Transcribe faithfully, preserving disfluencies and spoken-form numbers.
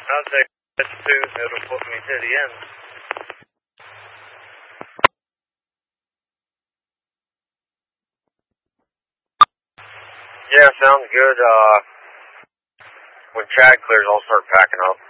I'll take that too. It'll put me to the end. Yeah, sounds good. Uh, when Chad clears, I'll start packing up.